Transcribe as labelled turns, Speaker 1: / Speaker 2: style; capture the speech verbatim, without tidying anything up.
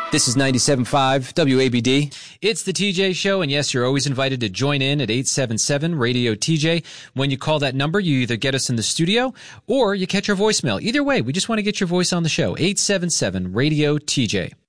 Speaker 1: This is ninety-seven point five W A B D.
Speaker 2: It's the T J Show, and yes, you're always invited to join in at eight seven seven radio T J. When you call that number, you either get us in the studio or you catch our voicemail. Either way, we just want to get your voice on the show. eight seven seven radio T J.